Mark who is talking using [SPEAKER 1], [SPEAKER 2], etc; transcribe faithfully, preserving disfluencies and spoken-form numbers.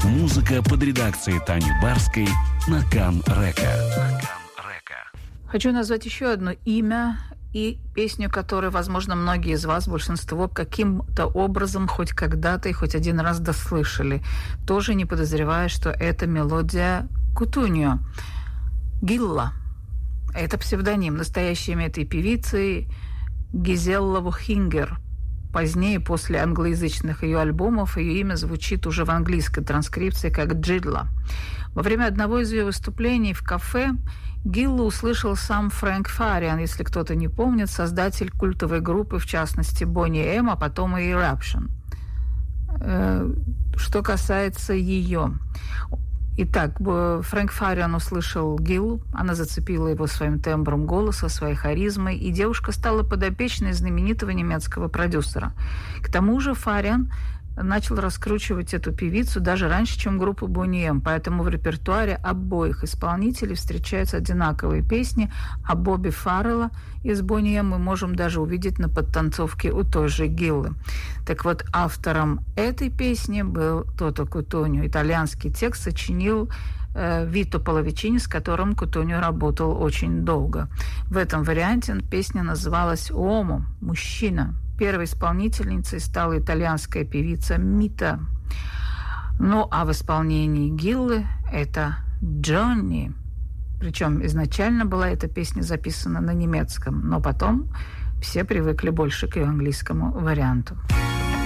[SPEAKER 1] Музыка под редакцией Тани Барской на Кан-Река.
[SPEAKER 2] Хочу назвать еще одно имя и песню, которую, возможно, многие из вас, большинство, каким-то образом хоть когда-то и хоть один раз дослышали, тоже не подозревая, что это мелодия Кутуньо. Гилла. Это псевдоним. Настоящее имя этой певицы Гизелла Вухингер. Позднее, после англоязычных ее альбомов, ее имя звучит уже в английской транскрипции как Джидла. Во время одного из ее выступлений в кафе Гиллу услышал сам Фрэнк Фариан, если кто-то не помнит, создатель культовой группы, в частности, Бонни Эм, а потом и Eruption. Что касается ее... Итак, Фрэнк Фариан услышал Гиллу, она зацепила его своим тембром голоса, своей харизмой, и девушка стала подопечной знаменитого немецкого продюсера. К тому же Фариан начал раскручивать эту певицу даже раньше, чем группа Бонни Эм, поэтому в репертуаре обоих исполнителей встречаются одинаковые песни, а Бобби Фаррелла из Бонни Эм мы можем даже увидеть на подтанцовке у той же Гиллы. Так вот, автором этой песни был Тото Кутуньо. Итальянский текст сочинил э, Вито Половичини, с которым Кутуньо работал очень долго. В этом варианте песня называлась «Уомо» – «Мужчина». Первой исполнительницей стала итальянская певица Мита. Ну, а в исполнении Гиллы это Джонни. Причем изначально была эта песня записана на немецком, но потом все привыкли больше к ее английскому варианту.